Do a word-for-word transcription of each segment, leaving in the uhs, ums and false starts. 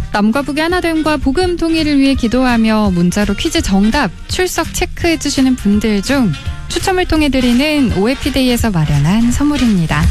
남과 북의 하나됨과 복음 통일을 위해 기도하며 문자로 퀴즈 정답 출석 체크해주시는 분들 중 추첨을 통해 드리는 오해피데이에서 마련한 선물입니다.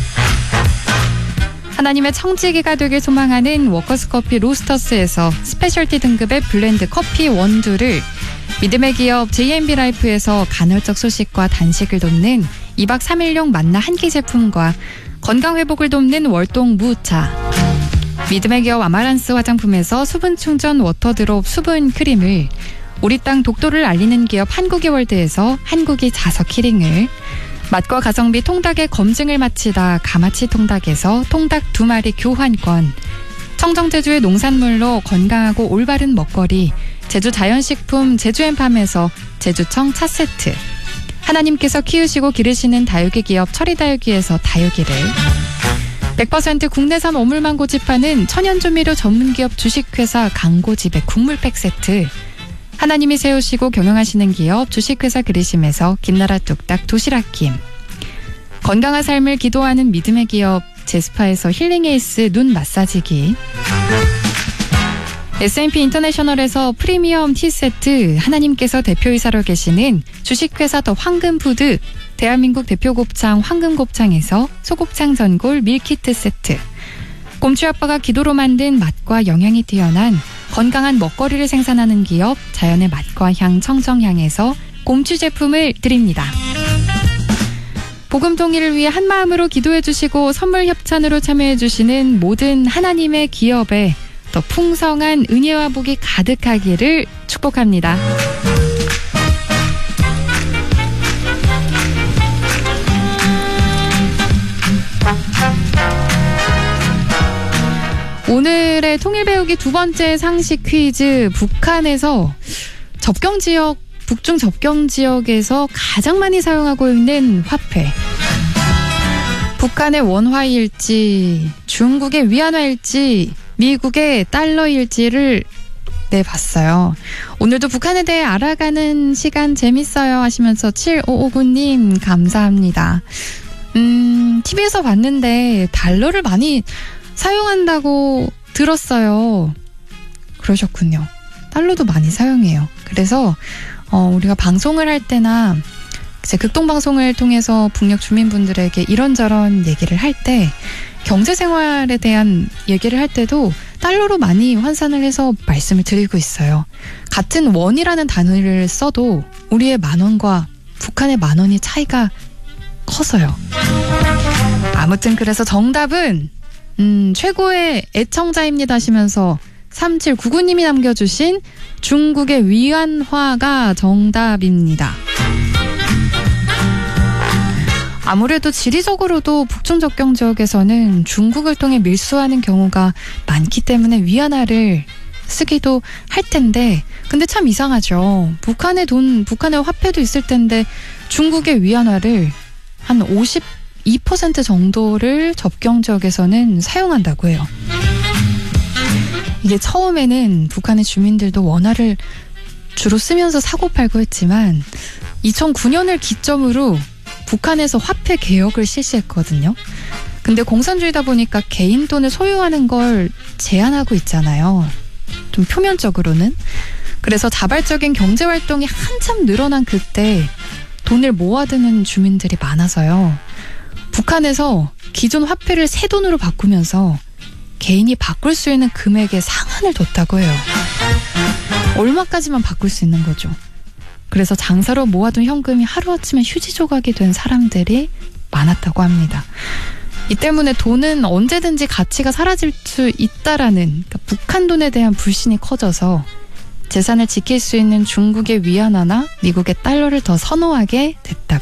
하나님의 청지기가 되길 소망하는 워커스커피 로스터스에서 스페셜티 등급의 블렌드 커피 원두를, 믿음의 기업 제이엠비라이프에서 간헐적 소식과 단식을 돕는 이박 삼일용 만나 한 끼 제품과 건강회복을 돕는 월동 무차, 믿음의 기업 아마란스 화장품에서 수분 충전 워터드롭 수분 크림을, 우리 땅 독도를 알리는 기업 한국이월드에서 한국이 자석 키링을, 맛과 가성비 통닭의 검증을 마치다 가마치 통닭에서 통닭 두 마리 교환권, 청정제주의 농산물로 건강하고 올바른 먹거리 제주 자연식품 제주엠팜에서 제주청 차 세트, 하나님께서 키우시고 기르시는 다육이 기업 철이다육이에서 다육이를, 백 퍼센트 국내산 어물만 고집하는 천연조미료 전문기업 주식회사 강고집의 국물팩 세트, 하나님이 세우시고 경영하시는 기업 주식회사 그리심에서 김나라 뚝딱 도시락김, 건강한 삶을 기도하는 믿음의 기업 제스파에서 힐링에이스 눈 마사지기, 에스앤피 인터내셔널에서 프리미엄 티세트, 하나님께서 대표이사로 계시는 주식회사 더 황금푸드 대한민국 대표 곱창 황금곱창에서 소곱창 전골 밀키트 세트, 꼼치 아빠가 기도로 만든 맛과 영양이 뛰어난 건강한 먹거리를 생산하는 기업 자연의 맛과 향 청정향에서 곰취 제품을 드립니다. 복음 통일을 위해 한마음으로 기도해 주시고 선물 협찬으로 참여해 주시는 모든 하나님의 기업에 더 풍성한 은혜와 복이 가득하기를 축복합니다. 오늘의 통일 배우기 두 번째 상식 퀴즈, 북한에서 접경 지역, 북중 접경 지역에서 가장 많이 사용하고 있는 화폐. 북한의 원화일지, 중국의 위안화일지, 미국의 달러일지를 내봤어요. 오늘도 북한에 대해 알아가는 시간 재밌어요 하시면서 칠오오구 님 감사합니다. 음, 티비에서 봤는데 달러를 많이 사용한다고 들었어요. 그러셨군요. 달러도 많이 사용해요. 그래서 어, 우리가 방송을 할 때나 이제 극동방송을 통해서 북녘 주민분들에게 이런저런 얘기를 할 때, 경제생활에 대한 얘기를 할 때도 달러로 많이 환산을 해서 말씀을 드리고 있어요. 같은 원이라는 단어를 써도 우리의 만원과 북한의 만원이 차이가 커서요. 아무튼 그래서 정답은 음, 최고의 애청자입니다 하시면서 삼칠구구 님이 남겨주신 중국의 위안화가 정답입니다. 아무래도 지리적으로도 북중 접경 지역에서는 중국을 통해 밀수하는 경우가 많기 때문에 위안화를 쓰기도 할 텐데, 근데 참 이상하죠. 북한의 돈, 북한의 화폐도 있을 텐데 중국의 위안화를 한 오십이 퍼센트 정도를 접경 지역에서는 사용한다고 해요. 이게 처음에는 북한의 주민들도 원화를 주로 쓰면서 사고팔고 했지만 이천구 년을 기점으로 북한에서 화폐 개혁을 실시했거든요. 근데 공산주의다 보니까 개인 돈을 소유하는 걸 제한하고 있잖아요. 좀 표면적으로는. 그래서 자발적인 경제활동이 한참 늘어난 그때 돈을 모아두는 주민들이 많아서요. 북한에서 기존 화폐를 새 돈으로 바꾸면서 개인이 바꿀 수 있는 금액의 상한을 뒀다고 해요. 얼마까지만 바꿀 수 있는 거죠. 그래서 장사로 모아둔 현금이 하루아침에 휴지 조각이 된 사람들이 많았다고 합니다. 이 때문에 돈은 언제든지 가치가 사라질 수 있다라는, 그러니까 북한 돈에 대한 불신이 커져서 재산을 지킬 수 있는 중국의 위안화나 미국의 달러를 더 선호하게 됐다고